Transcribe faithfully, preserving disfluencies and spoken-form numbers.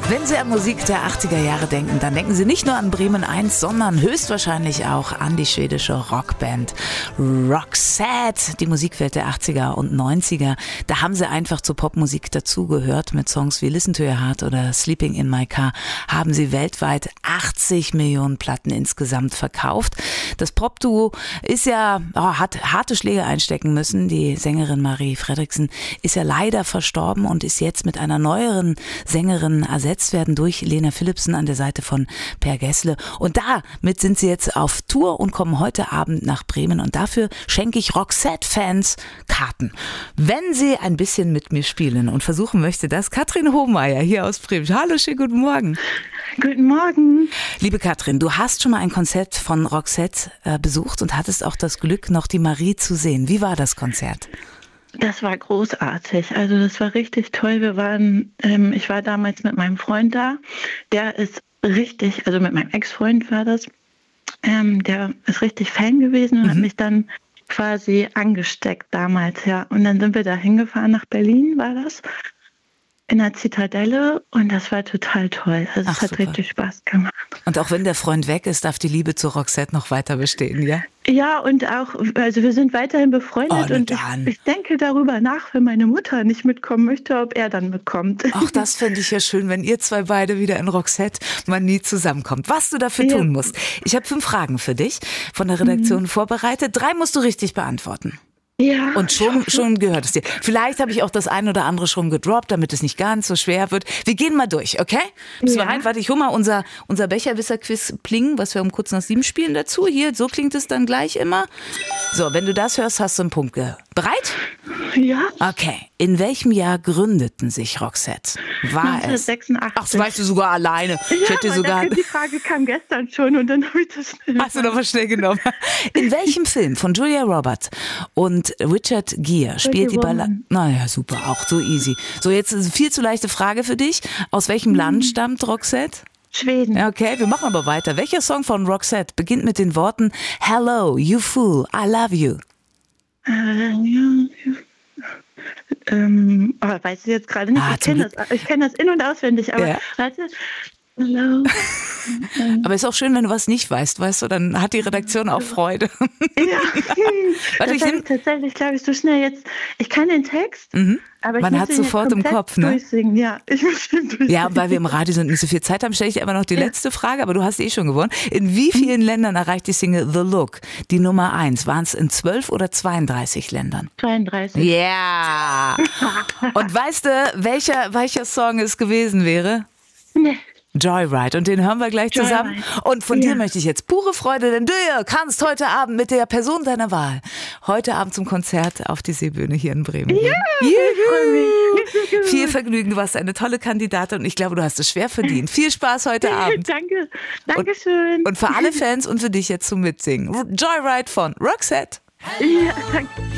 Wenn Sie an Musik der achtziger Jahre denken, dann denken Sie nicht nur an Bremen eins, sondern höchstwahrscheinlich auch an die schwedische Rockband Roxette. Die Musikwelt der achtziger und neunziger, da haben sie einfach zur Popmusik dazugehört. Mit Songs wie Listen to Your Heart oder Sleeping in My Car haben sie weltweit achtzig Millionen Platten insgesamt verkauft. Das Popduo ist ja, oh, hat harte Schläge einstecken müssen. Die Sängerin Marie Fredriksen ist ja leider verstorben und ist jetzt mit einer neueren Sängerin ersetzt werden durch Lena Philipsen an der Seite von Per Gessle. Und damit sind sie jetzt auf Tour und kommen heute Abend nach Bremen. Und dafür schenke ich Roxette-Fans Karten. Wenn sie ein bisschen mit mir spielen und versuchen möchte, das Katrin Hohmeier hier aus Bremen. Hallo, schönen guten Morgen. Guten Morgen. Liebe Katrin, du hast schon mal ein Konzert von Roxette äh, besucht und hattest auch das Glück, noch die Marie zu sehen. Wie war das Konzert? Das war großartig. Also das war richtig toll. Wir waren, ähm, ich war damals mit meinem Freund da. Der ist richtig, also mit meinem Ex-Freund war das. Ähm, der ist richtig Fan gewesen und mhm. hat mich dann quasi angesteckt damals, ja. Und dann sind wir da hingefahren nach Berlin, war das, in der Zitadelle, und das war total toll. Also Ach, es hat super. richtig Spaß gemacht. Und auch wenn der Freund weg ist, darf die Liebe zu Roxette noch weiter bestehen, ja? Ja, und auch, also wir sind weiterhin befreundet, oh, und ich, ich denke darüber nach, wenn meine Mutter nicht mitkommen möchte, ob er dann mitkommt. Auch das fände ich ja schön, wenn ihr zwei beide wieder in Roxette mal nie zusammenkommt. Was du dafür ja. tun musst. Ich habe fünf Fragen für dich von der Redaktion mhm. vorbereitet. Drei musst du richtig beantworten. Ja, und schon, schon gehört es dir. Vielleicht habe ich auch das ein oder andere schon gedroppt, damit es nicht ganz so schwer wird. Wir gehen mal durch, okay? Bist du bereit? Warte, ich hole mal unser, unser Becherwisser-Quiz Pling, was wir um kurz nach sieben spielen, dazu. Hier, so klingt es dann gleich immer. So, wenn du das hörst, hast du einen Punkt. Bereit? Ja. Okay. In welchem Jahr gründeten sich Roxette? War neunzehnhundertsechsundachtzig. es? Ach, das weißt du sogar alleine. Ja, ich hätte sogar. Die Frage kam gestern schon und dann habe ich das schnell. Hast du noch mal schnell genommen. In welchem Film von Julia Roberts und Richard Gere spielt die Ballade? Naja, super, auch so easy. So, jetzt ist eine viel zu leichte Frage für dich. Aus welchem mhm. Land stammt Roxette? Schweden. Okay, wir machen aber weiter. Welcher Song von Roxette beginnt mit den Worten Hello, you fool, I love you? Äh, ja, ja. Ähm, aber weiß ich jetzt gerade nicht. Ah, ich kenne das, ich kenn das in- und auswendig, aber ja. warte. Hello. Aber ist auch schön, wenn du was nicht weißt, weißt du, dann hat die Redaktion auch Freude. Ja, Warte, das ich nehm... tatsächlich, glaube ich, so schnell jetzt. Ich kann den Text, mhm. aber ich Man muss hat ihn sofort im Kopf, ne? Durchsingen. Ja, ich muss ihn durchsingen. Ja, weil wir im Radio sind und nicht so viel Zeit haben, stelle ich dir aber noch die ja. letzte Frage, aber du hast eh schon gewonnen. In wie vielen mhm. Ländern erreicht die Single The Look die Nummer eins? Waren es in zwölf oder zweiunddreißig Ländern? zweiunddreißig. Ja! Yeah. Und weißt du, welcher, welcher Song es gewesen wäre? Nee. Joyride, und den hören wir gleich Joyride. zusammen. Und von ja. dir möchte ich jetzt pure Freude, denn du kannst heute Abend mit der Person deiner Wahl heute Abend zum Konzert auf die Seebühne hier in Bremen gehen. Ja, ich freue mich. Viel Vergnügen, du warst eine tolle Kandidatin und ich glaube, du hast es schwer verdient. Viel Spaß heute Abend. Danke, danke schön. Und, und für alle Fans und für dich jetzt zum Mitsingen. Joyride von Roxette. Ja, danke.